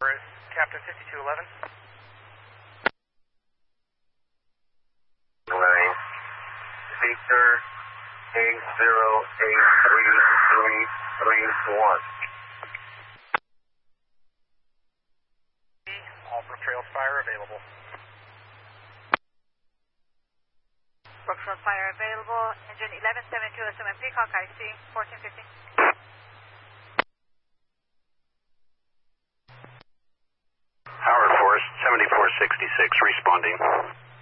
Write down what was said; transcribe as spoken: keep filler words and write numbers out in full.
Captain fifty-two eleven. Right. Victor eight zero eight three three three one. All Brook Trails fire available. Brook Trails fire available. Engine eleven seventy-two S M M P, Hawkeye C, fourteen fifty. Howard Force, seventy-four sixty-six, responding.